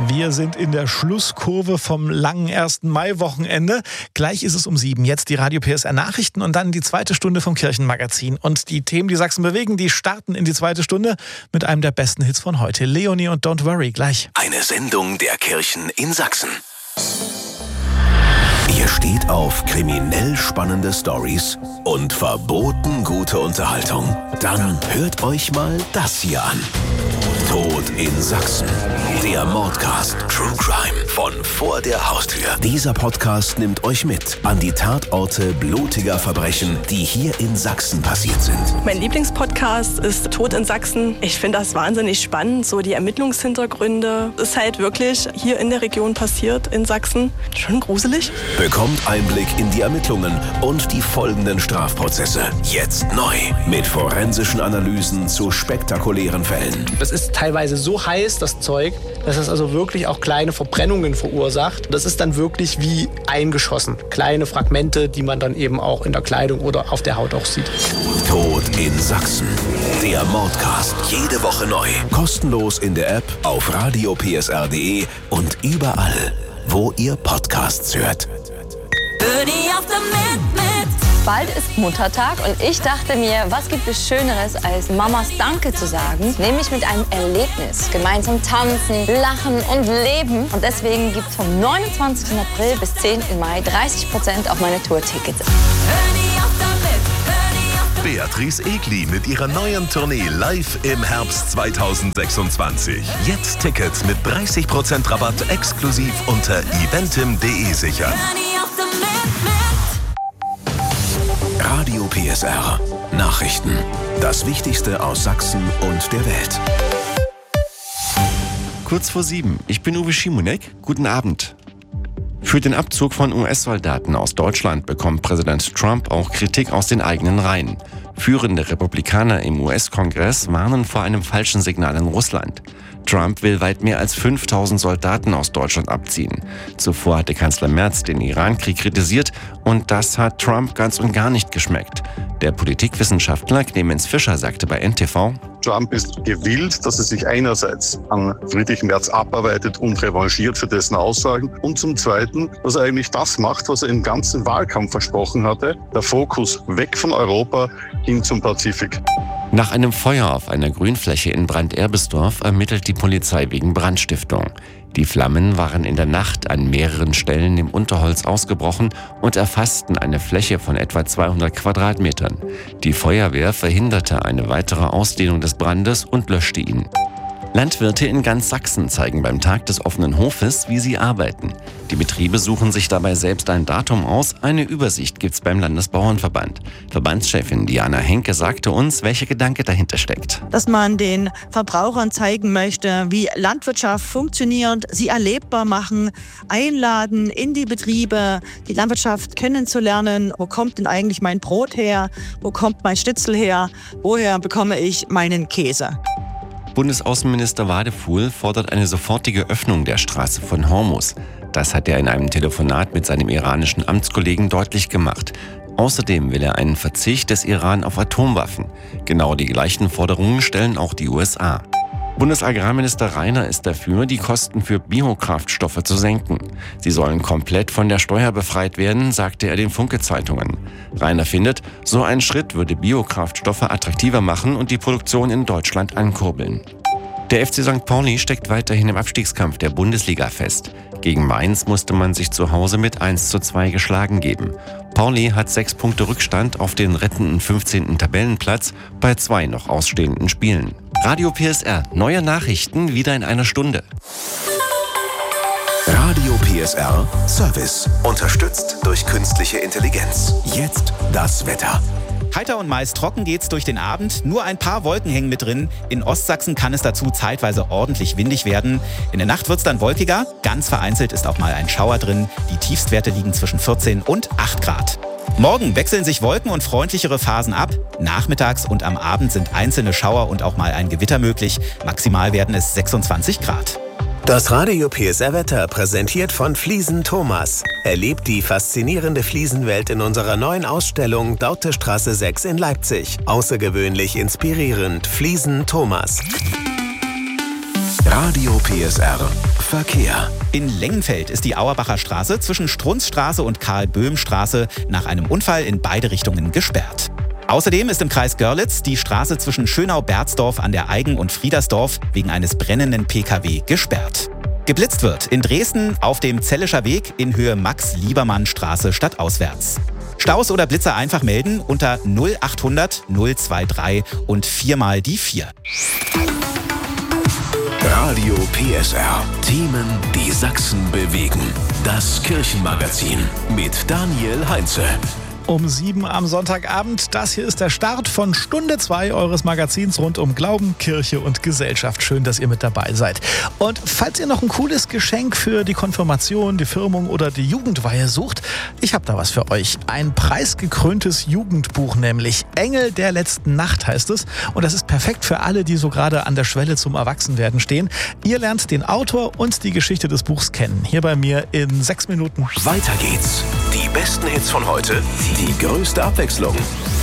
Wir sind in der Schlusskurve vom langen 1. Mai-Wochenende. Gleich ist es um 7. Jetzt die Radio PSR Nachrichten und dann die zweite Stunde vom Kirchenmagazin. Und die Themen, die Sachsen bewegen, die starten in die zweite Stunde mit einem der besten Hits von heute. Leonie und Don't Worry, gleich. Eine Sendung der Kirchen in Sachsen. Ihr steht auf kriminell spannende Stories und verboten gute Unterhaltung. Dann hört euch mal das hier an. Tod in Sachsen. Der Mordcast True Crime von vor der Haustür. Dieser Podcast nimmt euch mit an die Tatorte blutiger Verbrechen, die hier in Sachsen passiert sind. Mein Lieblingspodcast ist Tod in Sachsen. Ich finde das wahnsinnig spannend, so die Ermittlungshintergründe. Ist halt wirklich hier in der Region passiert, in Sachsen. Schon gruselig. Bekommt Einblick in die Ermittlungen und die folgenden Strafprozesse. Jetzt neu mit forensischen Analysen zu spektakulären Fällen. Das ist teilweise so heiß, das Zeug, dass es also wirklich auch kleine Verbrennungen verursacht. Das ist dann wirklich wie eingeschossen. Kleine Fragmente, die man dann eben auch in der Kleidung oder auf der Haut auch sieht. Tod in Sachsen. Der Mordcast. Jede Woche neu. Kostenlos in der App, auf radiopsr.de und überall, wo ihr Podcasts hört. Bald ist Muttertag und ich dachte mir, was gibt es Schöneres, als Mamas Danke zu sagen? Nämlich mit einem Erlebnis. Gemeinsam tanzen, lachen und leben. Und deswegen gibt es vom 29. April bis 10. Mai 30% auf meine Tourtickets. Beatrice Egli mit ihrer neuen Tournee live im Herbst 2026. Jetzt Tickets mit 30% Rabatt exklusiv unter eventim.de sichern. Radio PSR. Nachrichten. Das Wichtigste aus Sachsen und der Welt. Kurz vor 7. Ich bin Uwe Schimonek. Guten Abend. Für den Abzug von US-Soldaten aus Deutschland bekommt Präsident Trump auch Kritik aus den eigenen Reihen. Führende Republikaner im US-Kongress warnen vor einem falschen Signal in Russland. Trump will weit mehr als 5000 Soldaten aus Deutschland abziehen. Zuvor hatte Kanzler Merz den Iran-Krieg kritisiert und das hat Trump ganz und gar nicht geschmeckt. Der Politikwissenschaftler Clemens Fischer sagte bei NTV: Trump ist gewillt, dass er sich einerseits an Friedrich Merz abarbeitet und revanchiert für dessen Aussagen und zum Zweiten, dass er eigentlich das macht, was er im ganzen Wahlkampf versprochen hatte, der Fokus weg von Europa hin zum Pazifik. Nach einem Feuer auf einer Grünfläche in Brand-Erbisdorf ermittelt die Polizei wegen Brandstiftung. Die Flammen waren in der Nacht an mehreren Stellen im Unterholz ausgebrochen und erfassten eine Fläche von etwa 200 Quadratmetern. Die Feuerwehr verhinderte eine weitere Ausdehnung des Brandes und löschte ihn. Landwirte in ganz Sachsen zeigen beim Tag des offenen Hofes, wie sie arbeiten. Die Betriebe suchen sich dabei selbst ein Datum aus. Eine Übersicht gibt's beim Landesbauernverband. Verbandschefin Diana Henke sagte uns, welcher Gedanke dahinter steckt. Dass man den Verbrauchern zeigen möchte, wie Landwirtschaft funktioniert, sie erlebbar machen, einladen in die Betriebe, die Landwirtschaft kennenzulernen. Wo kommt denn eigentlich mein Brot her? Wo kommt mein Schnitzel her? Woher bekomme ich meinen Käse? Bundesaußenminister Wadefuhl fordert eine sofortige Öffnung der Straße von Hormus. Das hat er in einem Telefonat mit seinem iranischen Amtskollegen deutlich gemacht. Außerdem will er einen Verzicht des Iran auf Atomwaffen. Genau die gleichen Forderungen stellen auch die USA. Bundesagrarminister Reiner ist dafür, die Kosten für Biokraftstoffe zu senken. Sie sollen komplett von der Steuer befreit werden, sagte er den Funke-Zeitungen. Reiner findet, so ein Schritt würde Biokraftstoffe attraktiver machen und die Produktion in Deutschland ankurbeln. Der FC St. Pauli steckt weiterhin im Abstiegskampf der Bundesliga fest. Gegen Mainz musste man sich zu Hause mit 1:2 geschlagen geben. Pauli hat 6 Punkte Rückstand auf den rettenden 15. Tabellenplatz bei 2 noch ausstehenden Spielen. Radio PSR, neue Nachrichten wieder in einer Stunde. Radio PSR Service. Unterstützt durch künstliche Intelligenz. Jetzt das Wetter. Heiter und meist trocken geht's durch den Abend. Nur ein paar Wolken hängen mit drin. In Ostsachsen kann es dazu zeitweise ordentlich windig werden. In der Nacht wird's dann wolkiger. Ganz vereinzelt ist auch mal ein Schauer drin. Die Tiefstwerte liegen zwischen 14 und 8 Grad. Morgen wechseln sich Wolken und freundlichere Phasen ab. Nachmittags und am Abend sind einzelne Schauer und auch mal ein Gewitter möglich. Maximal werden es 26 Grad. Das Radio PSR Wetter präsentiert von Fliesen Thomas. Erlebt die faszinierende Fliesenwelt in unserer neuen Ausstellung Dautestraße 6 in Leipzig. Außergewöhnlich inspirierend. Fliesen Thomas. Radio PSR Verkehr. In Lengenfeld ist die Auerbacher Straße zwischen Strunzstraße und Karl-Böhm-Straße nach einem Unfall in beide Richtungen gesperrt. Außerdem ist im Kreis Görlitz die Straße zwischen Schönau-Berzdorf an der Eigen und Friedersdorf wegen eines brennenden Pkw gesperrt. Geblitzt wird in Dresden auf dem Zellischer Weg in Höhe Max-Liebermann-Straße stadtauswärts. Staus oder Blitzer einfach melden unter 0800 023 und 4 mal die 4. Radio PSR. Themen, die Sachsen bewegen. Das Kirchenmagazin mit Daniel Heinze. Um 7 am Sonntagabend. Das hier ist der Start von Stunde 2 eures Magazins rund um Glauben, Kirche und Gesellschaft. Schön, dass ihr mit dabei seid. Und falls ihr noch ein cooles Geschenk für die Konfirmation, die Firmung oder die Jugendweihe sucht, ich habe da was für euch. Ein preisgekröntes Jugendbuch, nämlich Engel der letzten Nacht heißt es. Und das ist perfekt für alle, die so gerade an der Schwelle zum Erwachsenwerden stehen. Ihr lernt den Autor und die Geschichte des Buchs kennen. Hier bei mir in 6 Minuten. Weiter geht's. Die besten Hits von heute, die größte Abwechslung